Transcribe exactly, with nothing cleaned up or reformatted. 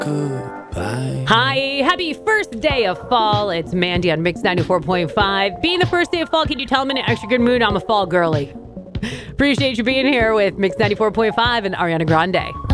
Goodbye. Hi, happy first day of fall. It's Mandy on Mix ninety-four point five. Being the first day of fall, can you tell I'm in an extra good mood? I'm a fall girly. Appreciate you being here with Mix ninety-four point five and Ariana Grande.